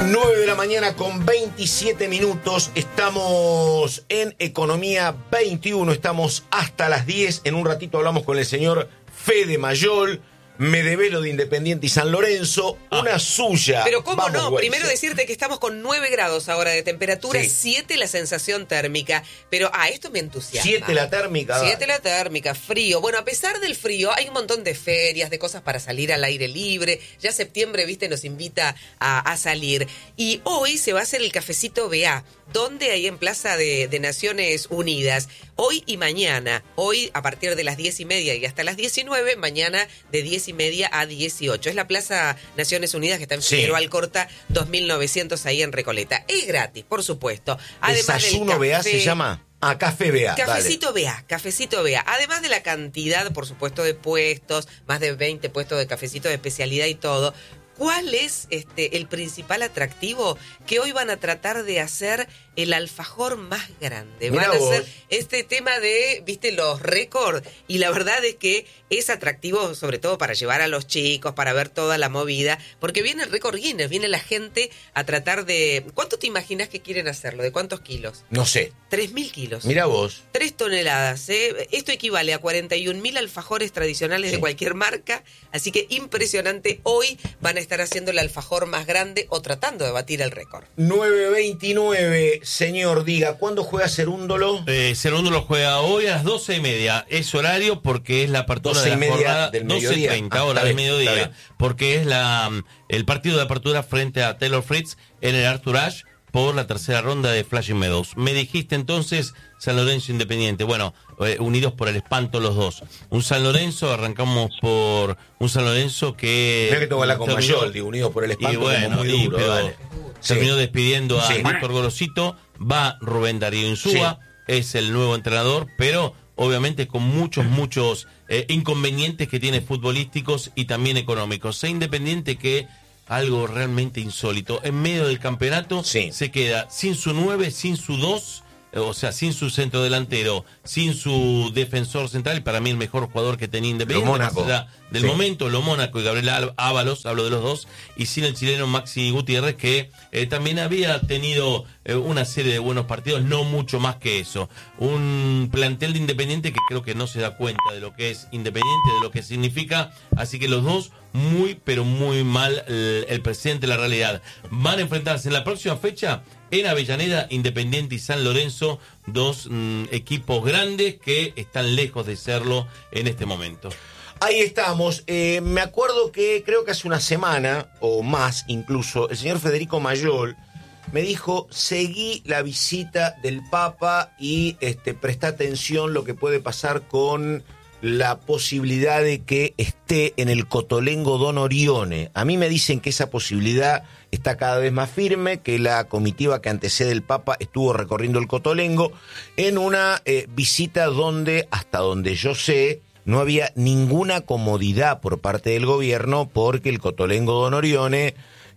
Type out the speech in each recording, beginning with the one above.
9 de la mañana con 27 minutos. Estamos en Economía 21. Estamos hasta las 10. En un ratito hablamos con el señor Fede Mayol, Medevelo de Independiente y San Lorenzo. Una suya. Pero cómo Vamos, no, Güey. primero decirte que estamos con 9 grados ahora de temperatura, Sí. 7 la sensación térmica. Pero esto me entusiasma. 7 la térmica. 7 la térmica, frío. Bueno, a pesar del frío, hay un montón de ferias, de cosas para salir al aire libre. Ya septiembre, viste, nos invita a salir. Y hoy se va a hacer el cafecito BA. ¿Dónde? Ahí en Plaza de Naciones Unidas. Hoy y mañana. Hoy a partir de las 10:30 y hasta las 19. Mañana de 10:30 a 18. Es la Plaza Naciones Unidas que está en Figueroa Alcorta 2900 ahí en Recoleta. Es gratis, por supuesto. Además ¿Desayuno del BA café, se llama? Café BA. Cafecito BA, cafecito BA. Además de la cantidad, por supuesto, de puestos, más de 20 puestos de cafecito de especialidad y todo. ¿Cuál es el principal atractivo? Que hoy van a tratar de hacer el alfajor más grande. Mirá Van a vos. hacer este tema de, viste, los récords. Y la verdad es que es atractivo, sobre todo para llevar a los chicos, para ver toda la movida. Porque viene el récord Guinness, viene la gente a tratar de... ¿Cuánto te imaginas que quieren hacerlo? ¿De cuántos kilos? No sé. 3.000 kilos. Mirá vos. 3 toneladas. Esto equivale a 41.000 alfajores tradicionales de cualquier marca. Así que impresionante. Hoy van a estar haciendo el alfajor más grande o tratando de batir el récord. 9:29, señor, diga, ¿cuándo juega Cerúndolo? Cerúndolo juega hoy a las 12:30. Es horario porque es la apertura de la 12:30 jornada. del mediodía. 12:30 hora Está del bien, mediodía. está bien. Porque es el partido de apertura frente a Taylor Fritz en el Arthur Ashe por la tercera ronda de Flushing Meadows. Me dijiste entonces San Lorenzo Independiente. Bueno, unidos por el espanto los dos. Un San Lorenzo, arrancamos por un San Lorenzo que... Mira que tengo la con terminó- Mayol, digo, unidos por el espanto, y bueno, como muy duro, pero dale. terminó Sí. despidiendo a Sí. Víctor Gorosito. Va Rubén Darío Insúa, es el nuevo entrenador, pero obviamente con muchos inconvenientes que tiene futbolísticos y también económicos. Sea Independiente que algo realmente insólito. En medio del campeonato se queda sin su 9, sin su 2, o sea, sin su centro delantero, sin su defensor central, y para mí el mejor jugador que tenía Independiente, Lo Mónaco. más allá del Sí. momento, Lo Mónaco y Gabriel Ábalos, hablo de los dos, y sin el chileno Maxi Gutiérrez, que también había tenido una serie de buenos partidos, no mucho más que eso. Un plantel de Independiente que creo que no se da cuenta de lo que es Independiente, de lo que significa, así que los dos muy, pero muy mal el presente, la realidad. Van a enfrentarse en la próxima fecha en Avellaneda, Independiente y San Lorenzo, dos equipos grandes que están lejos de serlo en este momento. Ahí estamos. Me acuerdo que creo que hace una semana o más incluso, el señor Federico Mayol me dijo, seguí la visita del Papa y presta atención lo que puede pasar con la posibilidad de que esté en el Cotolengo Don Orione. A mí me dicen que esa posibilidad está cada vez más firme, que la comitiva que antecede el Papa estuvo recorriendo el Cotolengo en una visita donde, hasta donde yo sé, no había ninguna comodidad por parte del gobierno porque el Cotolengo Don Orione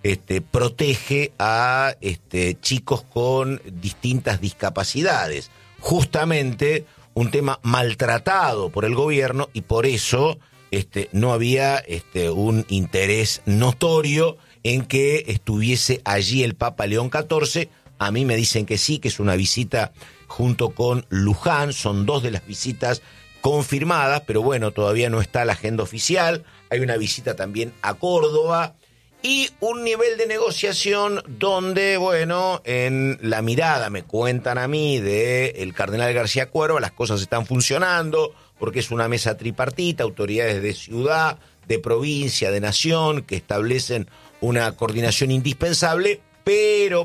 protege a chicos con distintas discapacidades. Justamente un tema maltratado por el gobierno y por eso no había un interés notorio en que estuviese allí el Papa León XIV. A mí me dicen que sí, que es una visita junto con Luján, son dos de las visitas confirmadas, pero bueno, todavía no está la agenda oficial. Hay una visita también a Córdoba y un nivel de negociación donde, bueno, en la mirada, me cuentan a mí, de el cardenal García Cuerva, las cosas están funcionando porque es una mesa tripartita, autoridades de ciudad, de provincia, de nación, que establecen una coordinación indispensable, pero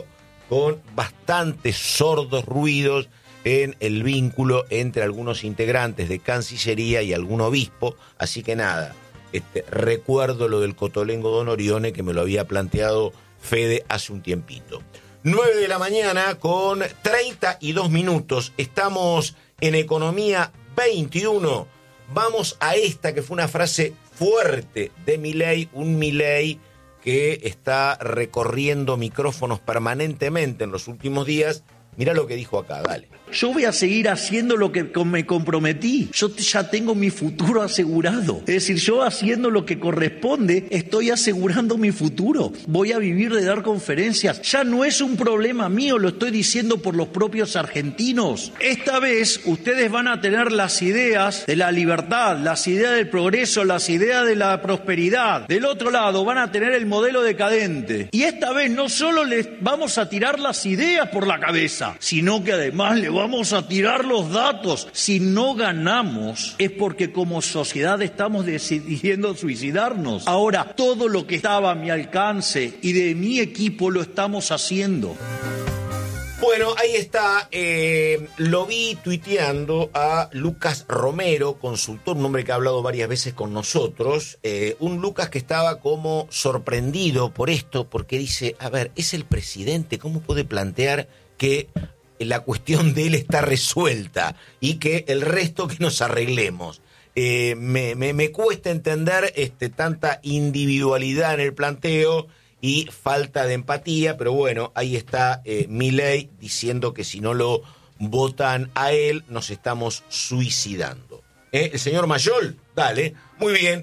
con bastantes sordos ruidos en el vínculo entre algunos integrantes de Cancillería y algún obispo. Así que nada, recuerdo lo del Cotolengo Don Orione, que me lo había planteado Fede hace un tiempito. 9 de la mañana con 32 minutos. Estamos en Economía 21. Vamos a esta que fue una frase fuerte de Milei, un Milei que está recorriendo micrófonos permanentemente en los últimos días, Mirá lo que dijo acá, dale. Yo voy a seguir haciendo lo que me comprometí. Yo ya tengo mi futuro asegurado. Es decir, yo haciendo lo que corresponde, estoy asegurando mi futuro. Voy a vivir de dar conferencias. Ya no es un problema mío, lo estoy diciendo por los propios argentinos. Esta vez ustedes van a tener las ideas de la libertad, las ideas del progreso, las ideas de la prosperidad. Del otro lado van a tener el modelo decadente. Y esta vez no solo les vamos a tirar las ideas por la cabeza, sino que además le vamos a tirar los datos. Si no ganamos es porque como sociedad estamos decidiendo suicidarnos. Ahora, todo lo que estaba a mi alcance y de mi equipo lo estamos haciendo. Bueno, ahí está, lo vi tuiteando a Lucas Romero, consultor, un hombre que ha hablado varias veces con nosotros, un Lucas que estaba como sorprendido por esto, porque dice, a ver, es el presidente, ¿cómo puede plantear que la cuestión de él está resuelta y que el resto que nos arreglemos? Me cuesta entender tanta individualidad en el planteo y falta de empatía, pero bueno, ahí está Milei diciendo que si no lo votan a él, nos estamos suicidando. El señor Mayol, dale, muy bien,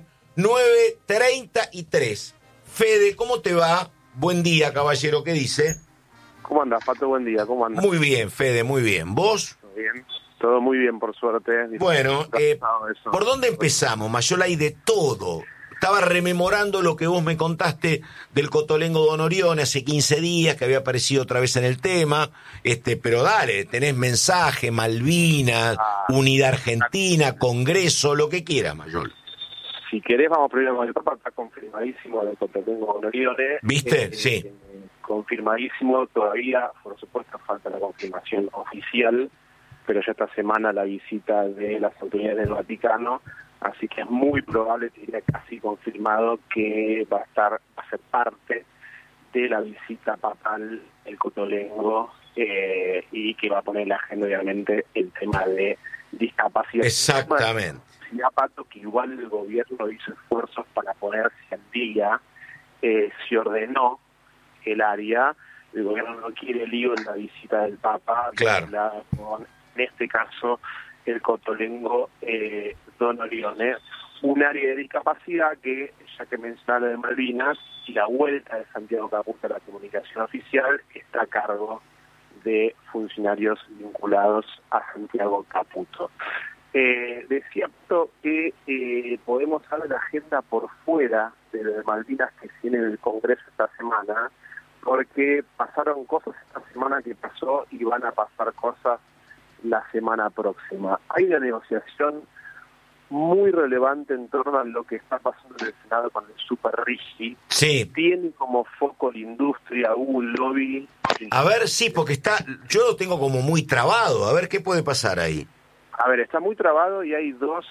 9:33. Fede, ¿cómo te va? Buen día, caballero, ¿qué dice? ¿Cómo andás, Pato? Buen día, ¿cómo andás? Muy bien, Fede, muy bien. ¿Vos? ¿Todo bien? Todo muy bien, por suerte. Bueno, ¿por dónde empezamos? Mayol, hay de todo. Estaba rememorando lo que vos me contaste del Cotolengo Don Orione hace 15 días, que había aparecido otra vez en el tema, pero dale, tenés mensaje, Malvinas, Unidad Argentina, Congreso, lo que quieras, Mayol. Si querés, vamos primero con el Papa, está confirmadísimo del Cotolengo Don Orione. ¿Viste? Sí. Confirmadísimo, todavía, por supuesto, falta la confirmación oficial, pero ya esta semana la visita de las autoridades del Vaticano, así que es muy probable, te diría casi confirmado, que va a ser parte de la visita papal el Cotolengo y que va a poner en la agenda, obviamente, el tema de discapacidad. Exactamente. Sí, Pato, que igual el gobierno hizo esfuerzos para ponerse al día, se ordenó el área, el gobierno no quiere lío en la visita del Papa, claro, con, en este caso, el Cotolengo Don Orione, un área de discapacidad que, ya que mencionaba de Malvinas, y la vuelta de Santiago Caputo a la comunicación oficial está a cargo de funcionarios vinculados a Santiago Caputo. Decía que podemos hablar de la agenda por fuera de Malvinas que tiene el Congreso esta semana, porque pasaron cosas esta semana que pasó y van a pasar cosas la semana próxima. Hay una negociación muy relevante en torno a lo que está pasando en el Senado con el Super Rigi. Sí. Tiene como foco la industria, hubo un lobby. A ver, sí, porque yo lo tengo como muy trabado. A ver, ¿qué puede pasar ahí? A ver, está muy trabado y hay dos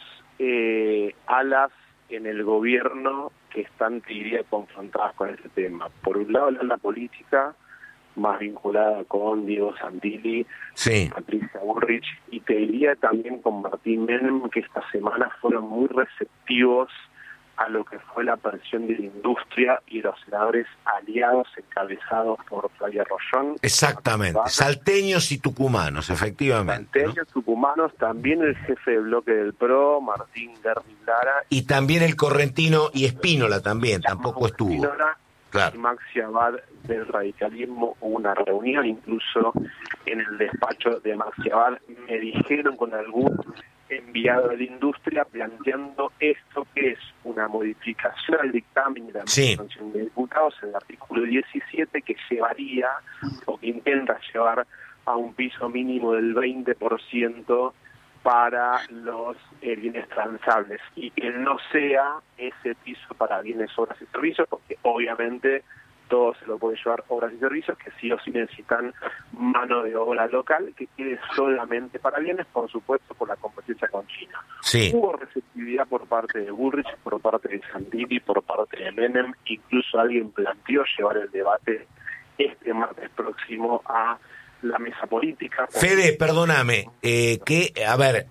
alas en el gobierno que están, te diría, confrontadas con este tema. Por un lado, la política, más vinculada con Diego Santilli, sí, Patricia Bullrich, y te diría también con Martín Menem, que esta semana fueron muy receptivos a lo que fue la aparición de la industria y los senadores aliados encabezados por Flavia Rollón. Exactamente, salteños y tucumanos, efectivamente. Salteños, tucumanos, también el jefe de bloque del PRO, Martín Garni Lara. Y también el correntino y Espínola también, tampoco estuvo. Espínola, claro. Y Maxi Abad del radicalismo, hubo una reunión, incluso en el despacho de Maxi Abad me dijeron con algún enviado de la industria planteando esto que es una modificación al dictamen de la Convención de Diputados en el artículo 17 que llevaría o que intenta llevar a un piso mínimo del 20% para los bienes transables y que no sea ese piso para bienes, obras y servicios, porque obviamente todo se lo puede llevar obras y servicios que sí o sí necesitan mano de obra local, que quede solamente para bienes, por supuesto, por la competencia con China. Sí. Hubo receptividad por parte de Bullrich, por parte de Santilli, por parte de Menem, incluso alguien planteó llevar el debate este martes próximo a la mesa política. Fede, perdóname, a ver,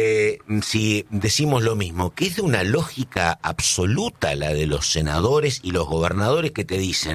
si decimos lo mismo, que es de una lógica absoluta la de los senadores y los gobernadores que te dicen,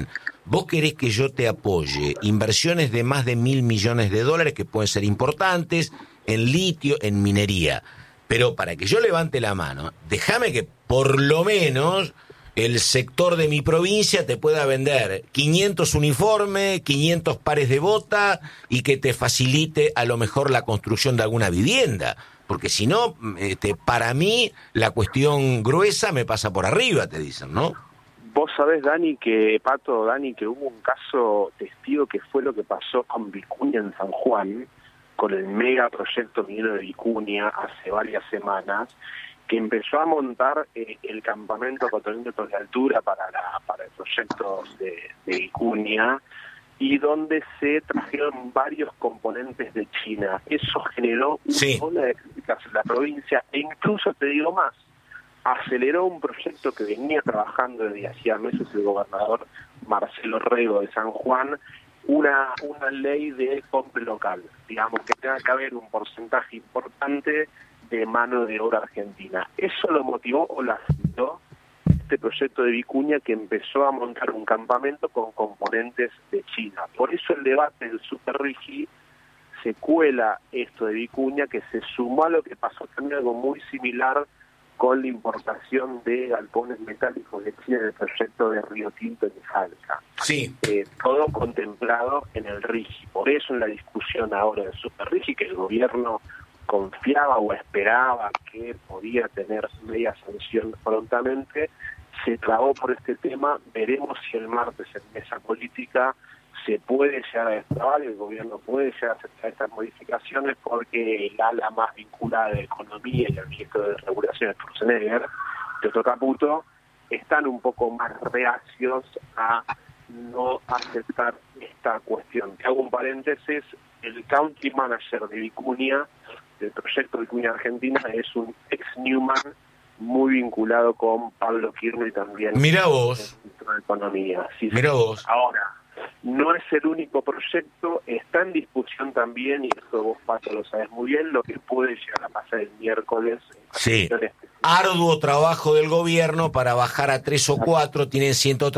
vos querés que yo te apoye inversiones de más de $1.000 millones que pueden ser importantes en litio, en minería, pero para que yo levante la mano, déjame que por lo menos el sector de mi provincia te pueda vender 500 uniformes, 500 pares de bota y que te facilite a lo mejor la construcción de alguna vivienda. Porque si no, para mí la cuestión gruesa me pasa por arriba, te dicen, ¿no? Vos sabés, Dani, que hubo un caso testigo que fue lo que pasó con Vicuña en San Juan, con el megaproyecto minero de Vicuña hace varias semanas, que empezó a montar el campamento a 4.000 metros de altura para el proyecto de Vicuña, y donde se trajeron varios componentes de China. Eso generó una ola de críticas en la provincia, e incluso, te digo más, aceleró un proyecto que venía trabajando desde hacía meses el gobernador Marcelo Rego de San Juan, una ley de compra local, digamos, que tenga que haber un porcentaje importante de mano de obra argentina. Eso lo motivó o lo aceleró este proyecto de Vicuña, que empezó a montar un campamento con componentes de China. Por eso el debate del Super Rigi se cuela esto de Vicuña, que se sumó a lo que pasó también algo muy similar con la importación de galpones metálicos de China en el proyecto de Río Tinto en Salta. Sí. Todo contemplado en el Rigi. Por eso en la discusión ahora del Super Rigi, que el gobierno confiaba o esperaba que podía tener media sanción prontamente, se trabó por este tema. Veremos si el martes en mesa política se puede llegar a destrabar, el gobierno puede llegar a aceptar estas modificaciones, porque el ala más vinculada de Economía y el ministro de Regulación, Sturzenegger, Teodoro Caputo, están un poco más reacios a no aceptar esta cuestión. Te hago un paréntesis: el country manager de Vicuña, del proyecto Vicuña Argentina, es un ex-Newman muy vinculado con Pablo Kirchner también. Mira vos. Ministro de Economía. Sí, Mira sí. vos. Ahora, no es el único proyecto, está en discusión también, y eso vos, Pato, lo sabes muy bien, lo que puede llegar a pasar el miércoles. Sí. Arduo trabajo del gobierno para bajar a 3 o 4, tienen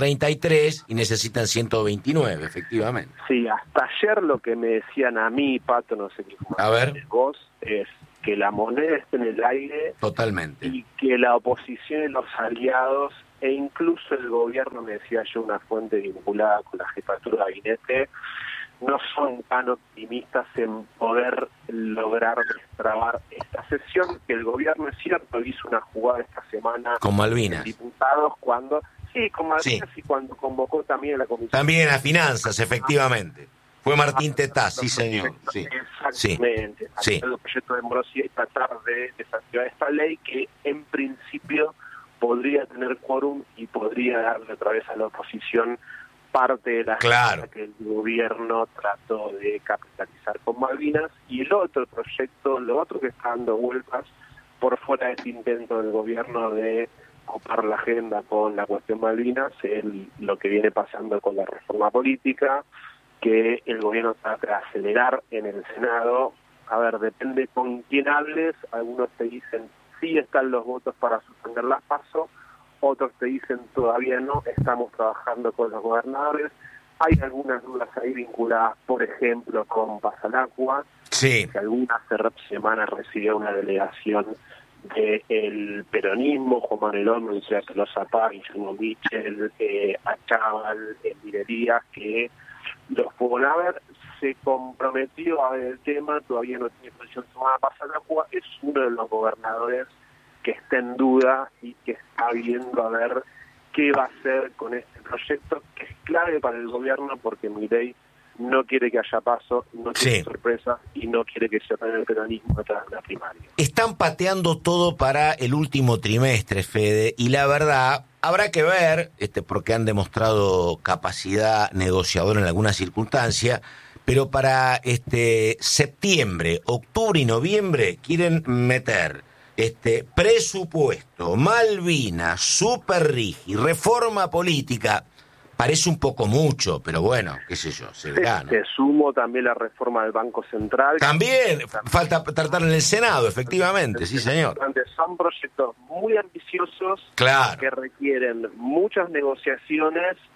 133 y necesitan 129, efectivamente. Sí, hasta ayer lo que me decían a mí, Pato, no sé qué a ver, vos, es que la moneda esté en el aire. Totalmente. Y que la oposición y los aliados, e incluso el gobierno, me decía yo, una fuente vinculada con la jefatura de gabinete, no son tan optimistas en poder lograr destrabar esta sesión, que el gobierno, es cierto, hizo una jugada esta semana con Malvinas. Diputados cuando, con Malvinas, y cuando convocó también a la comisión. También a finanzas, efectivamente. Fue Martín Tetaz, sí señor. Sí. Exactamente. Sí. El proyecto de morosidad y tratar de desactivar esta ley, que en principio podría tener quórum y podría darle otra vez a la oposición parte de la agenda que el gobierno trató de capitalizar con Malvinas. Y el otro proyecto, lo otro que está dando vueltas por fuera de este intento del gobierno de copar la agenda con la cuestión Malvinas, es lo que viene pasando con la reforma política, que el gobierno trata de acelerar en el Senado. A ver, depende con quién hables. Algunos te dicen sí están los votos para suspender las PASO, otros te dicen todavía no, estamos trabajando con los gobernadores. Hay algunas dudas ahí vinculadas, por ejemplo, con Pasalacua, que alguna semana recibió una delegación del peronismo, Juan Manuel Olmo, Tolosa Paz, Guillermo Michel, Achával, Mirerías, que los pueden ver. Se comprometió a ver el tema, todavía no tiene posición tomada. Pasalacua es uno de los gobernadores que está en duda y que está viendo a ver qué va a hacer con este proyecto, que es clave para el gobierno, porque Milei no quiere que haya paso, no quiere sorpresas y no quiere que se opere el peronismo detrás de la primaria. Están pateando todo para el último trimestre, Fede, y la verdad, habrá que ver, porque han demostrado capacidad negociadora en alguna circunstancia, pero para septiembre, octubre y noviembre quieren meter presupuesto, Malvinas, Super Rigi, reforma política. Parece un poco mucho, pero bueno, qué sé yo, se verá, ¿no? Te sumo también la reforma del Banco Central. También, falta tratar en el Senado, efectivamente, sí señor. Son proyectos muy ambiciosos, claro, que requieren muchas negociaciones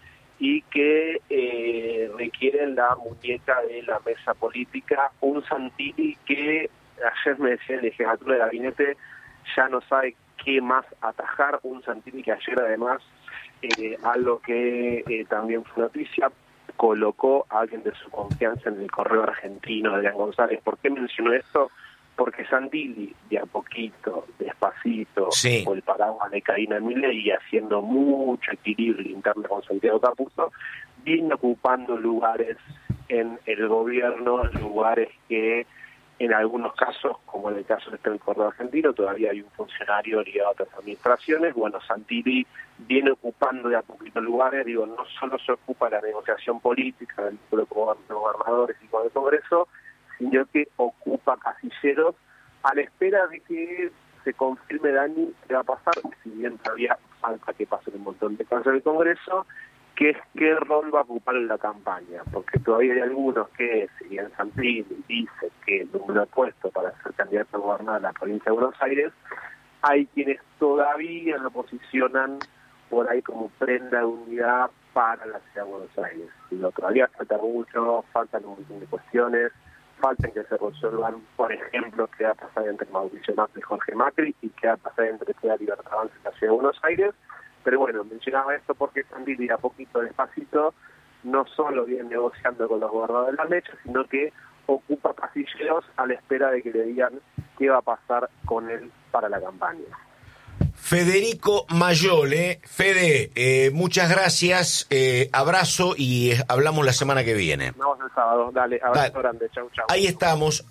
y que requieren la muñeca de la mesa política, un Santilli que ayer me decía el jefatura de gabinete ya no sabe qué más atajar, un Santilli que ayer además, algo que también fue noticia, colocó a alguien de su confianza en el correo argentino, Adrián González. ¿Por qué mencionó esto? Porque Santilli, de a poquito, despacito, sí, con el paraguas de Karina Milei y haciendo mucho equilibrio interno con Santiago Capuzzo, viene ocupando lugares en el gobierno, lugares que en algunos casos, como en el caso del corredor argentino, todavía hay un funcionario ligado a otras administraciones. Bueno, Santilli viene ocupando de a poquito lugares, digo, no solo se ocupa de la negociación política del grupo de gobernadores y con el Congreso, sino que ocupa casilleros a la espera de que se confirme, Dani, qué va a pasar, si bien todavía falta que pasen un montón de cosas del Congreso, que es qué rol va a ocupar en la campaña, porque todavía hay algunos que, si bien Santilli dice que no lo ha puesto para ser candidato a gobernar la provincia de Buenos Aires, hay quienes todavía lo posicionan por ahí como prenda de unidad para la ciudad de Buenos Aires. Pero todavía falta mucho, faltan un montón de cuestiones, faltan que se resuelvan, por ejemplo, qué va a pasar entre Mauricio Macri y Jorge Macri y qué va a pasar entre la Libertad Avanza en la ciudad de Buenos Aires. Pero bueno, mencionaba esto porque Santilli a poquito, despacito, no solo viene negociando con los gobernadores de la mecha, sino que ocupa casilleros a la espera de que le digan qué va a pasar con él para la campaña. Federico Mayol, Fede, muchas gracias, abrazo y hablamos la semana que viene. Vamos el sábado, dale, abrazo grande, chau, chau. Ahí estamos,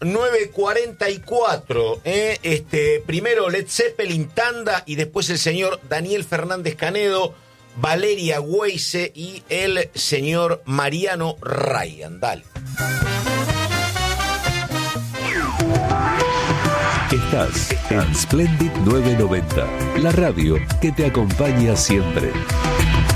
9:44, primero Led Zeppelin, tanda, y después el señor Daniel Fernández Canedo, Valeria Weise y el señor Mariano Ryan. Dale. Estás en Splendid 990, la radio que te acompaña siempre.